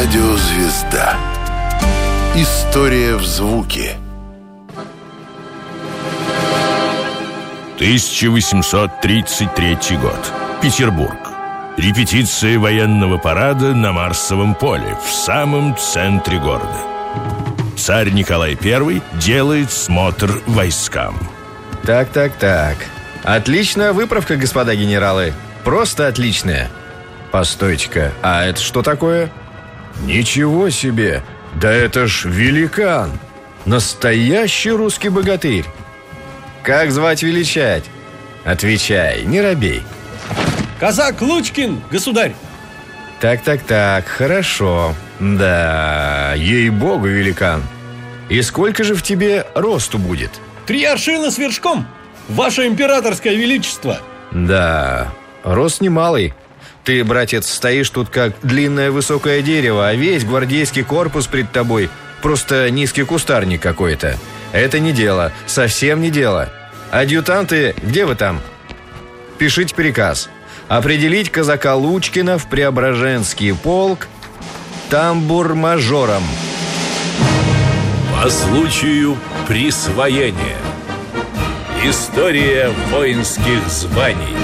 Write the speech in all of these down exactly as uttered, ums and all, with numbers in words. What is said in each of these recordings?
Радиозвезда. История в звуке. тысяча восемьсот тридцать третий год. Петербург. Репетиция военного парада на Марсовом поле, в самом центре города. Царь Николай Первый делает смотр войскам. Так, так, так. Отличная выправка, господа генералы. Просто отличная. Постойте-ка, а это что такое? Ничего себе! Да это ж великан! Настоящий русский богатырь! Как звать величать? Отвечай, не робей. Казак Лучкин, государь. Так, так, так, хорошо. Да, ей-богу, великан. И сколько же в тебе росту будет? Три аршина с вершком, ваше императорское величество. Да, рост немалый. Ты, братец, стоишь тут как длинное высокое дерево, а весь гвардейский корпус пред тобой просто низкий кустарник какой-то. Это не дело, совсем не дело. Адъютанты, где вы там? Пишите приказ. Определить казака Лучкина в Преображенский полк тамбур-мажором. По случаю присвоения. История воинских званий.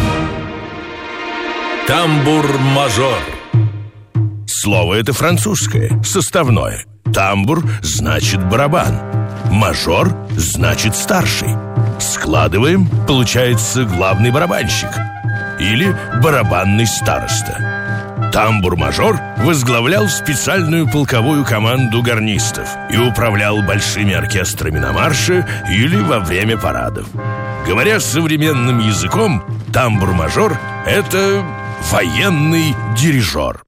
Тамбур-мажор. Слово это французское, составное. Тамбур значит барабан. Мажор значит старший. Складываем, получается главный барабанщик или барабанный староста. Тамбур-мажор возглавлял специальную полковую команду гарнистов и управлял большими оркестрами на марше или во время парадов. Говоря современным языком, тамбур-мажор – это военный дирижер.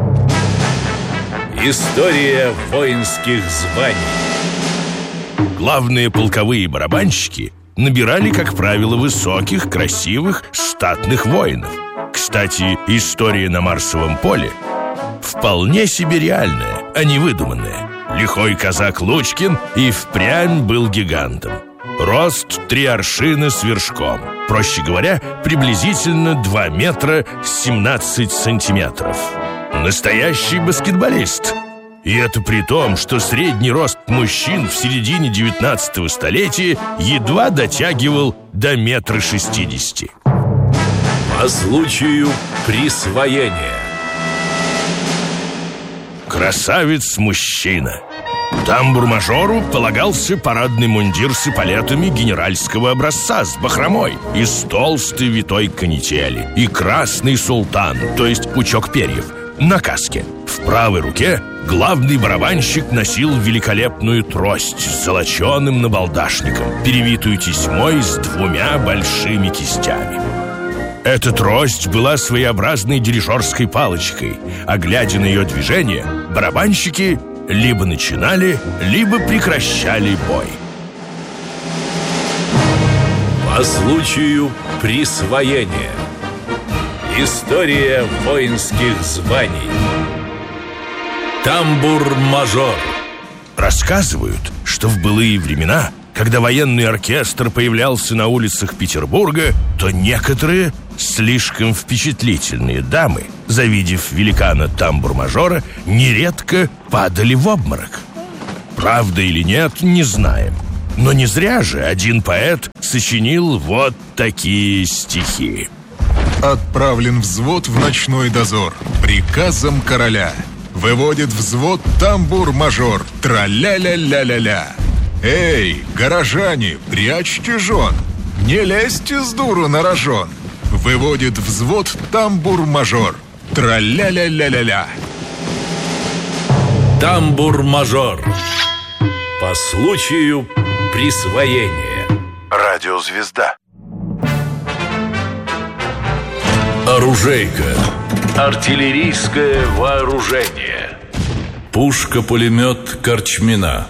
История воинских званий. Главные полковые барабанщики набирали, как правило, высоких, красивых, статных воинов. Кстати, история на Марсовом поле вполне себе реальная, а не выдуманная. Лихой казак Лучкин и впрямь был гигантом. Рост три аршина с вершком. Проще говоря, приблизительно два метра семнадцать сантиметров. Настоящий баскетболист. И это при том, что средний рост мужчин в середине девятнадцатого столетия едва дотягивал до метра шестидесяти. По случаю присвоения. Красавец-мужчина. Тамбур-мажору полагался парадный мундир с эполетами генеральского образца с бахромой из толстой витой канители и красный султан, то есть пучок перьев, на каске. В правой руке главный барабанщик носил великолепную трость с золоченым набалдашником, перевитую тесьмой с двумя большими кистями. Эта трость была своеобразной дирижерской палочкой, а глядя на ее движение, барабанщики либо начинали, либо прекращали бой. По случаю присвоения. История воинских званий. Тамбур-мажор. Рассказывают, что в былые времена, когда военный оркестр появлялся на улицах Петербурга, то некоторые слишком впечатлительные дамы, завидев великана тамбур-мажора, нередко падали в обморок. Правда или нет, не знаем. Но не зря же один поэт сочинил вот такие стихи. Отправлен взвод в ночной дозор приказом короля. Выводит взвод тамбур-мажор. Тра-ля-ля-ля-ля-ля. Эй, горожане, прячьте жен, не лезьте с дуру на рожон. Выводит взвод тамбур-мажор. Тра-ля-ля-ля-ля-ля. Тамбур-мажор. По случаю присвоения. Радиозвезда. Оружейка. Артиллерийское вооружение. Пушка-пулемет Корчмина.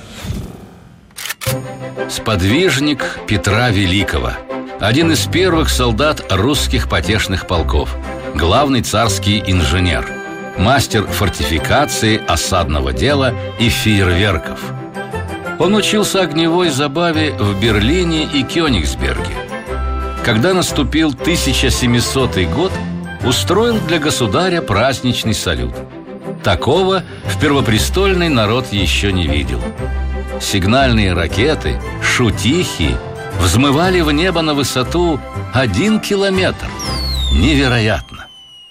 Сподвижник Петра Великого. Один из первых солдат русских потешных полков. Главный царский инженер. Мастер фортификации, осадного дела и фейерверков. Он учился огневой забаве в Берлине и Кёнигсберге. Когда наступил тысяча семисотый год, устроил для государя праздничный салют. Такого в Первопрестольный народ еще не видел. Сигнальные ракеты, шутихи, взмывали в небо на высоту один километр. Невероятно!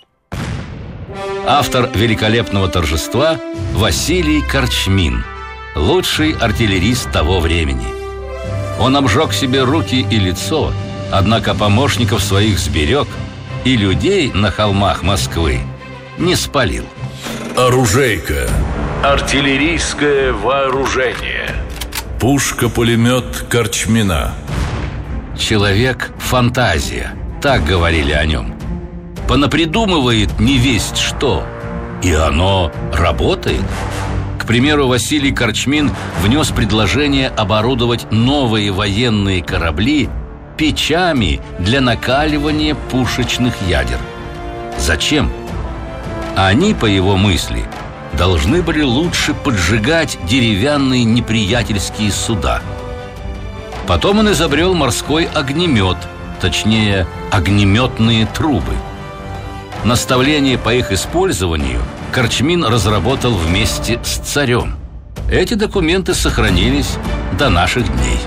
Автор великолепного торжества Василий Корчмин, лучший артиллерист того времени. Он обжег себе руки и лицо, однако помощников своих сберег и людей на холмах Москвы не спалил. Оружейка. Артиллерийское вооружение. Пушка-пулемет Корчмина. Человек-фантазия, так говорили о нем. Понапридумывает невесть что, и оно работает. К примеру, Василий Корчмин внес предложение оборудовать новые военные корабли печами для накаливания пушечных ядер. Зачем? Они, по его мысли, должны были лучше поджигать деревянные неприятельские суда. Потом он изобрел морской огнемет, точнее, огнеметные трубы. Наставление по их использованию Корчмин разработал вместе с царем. Эти документы сохранились до наших дней.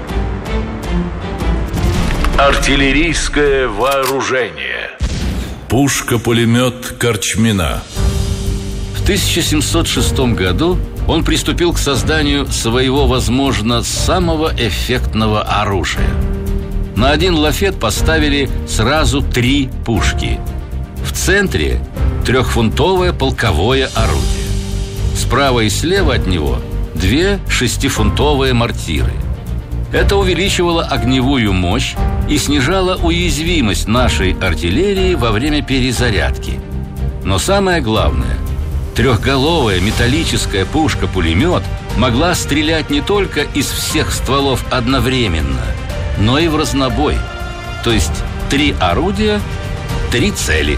Артиллерийское вооружение. Пушка-пулемет Корчмина. В тысяча семьсот шестом году он приступил к созданию своего, возможно, самого эффектного оружия. На один лафет поставили сразу три пушки. В центре трехфунтовое полковое орудие. Справа и слева от него две шестифунтовые мортиры. Это увеличивало огневую мощь и снижало уязвимость нашей артиллерии во время перезарядки. Но самое главное, трехголовая металлическая пушка-пулемет могла стрелять не только из всех стволов одновременно, но и в разнобой. То есть три орудия, три цели.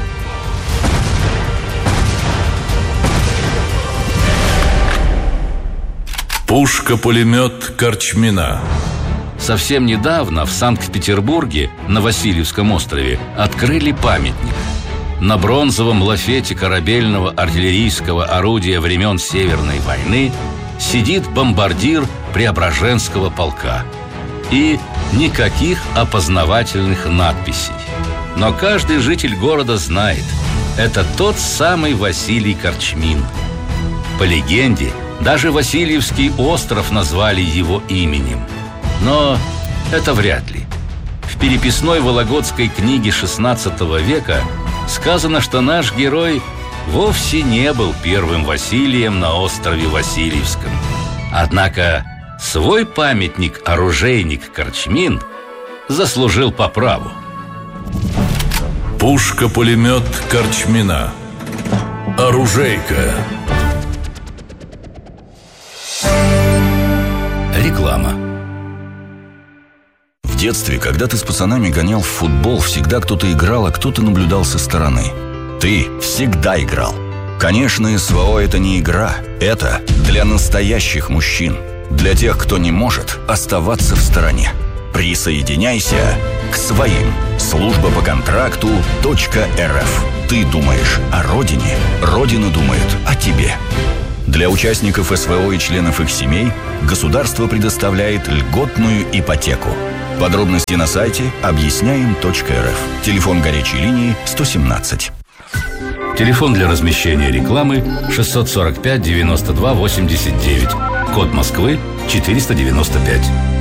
Пушка-пулемет Корчмина. Совсем недавно в Санкт-Петербурге на Васильевском острове открыли памятник. На бронзовом лафете корабельного артиллерийского орудия времен Северной войны сидит бомбардир Преображенского полка. И никаких опознавательных надписей. Но каждый житель города знает, это тот самый Василий Корчмин. По легенде, даже Васильевский остров назвали его именем. Но это вряд ли. В переписной вологодской книге шестнадцатого века сказано, что наш герой вовсе не был первым Василием на острове Васильевском. Однако свой памятник оружейник Корчмин заслужил по праву. Пушка-пулемет Корчмина. Оружейка. Реклама. В детстве, когда ты с пацанами гонял в футбол, всегда кто-то играл, а кто-то наблюдал со стороны. Ты всегда играл. Конечно, СВО – это не игра. Это для настоящих мужчин. Для тех, кто не может оставаться в стороне. Присоединяйся к своим. Служба по контракту .рф. Ты думаешь о родине, Родина думает о тебе. Для участников СВО и членов их семей государство предоставляет льготную ипотеку. Подробности на сайте объясняем точка эр эф. Телефон горячей линии сто семнадцать. Телефон для размещения рекламы шестьсот сорок пять девяносто два восемьдесят девять. Код Москвы четыреста девяносто пять.